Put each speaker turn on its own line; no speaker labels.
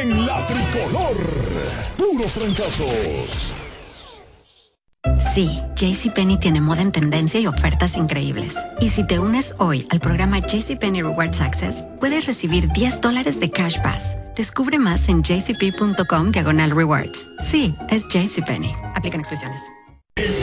en la tricolor. Puros trancazos.
Sí, JCPenney tiene moda en tendencia y ofertas increíbles. Y si te unes hoy al programa JCPenney Rewards Access, puedes recibir $10 de Cash Pass. Descubre más en jcp.com/rewards. Sí, es JCPenney. Aplican exclusiones.
El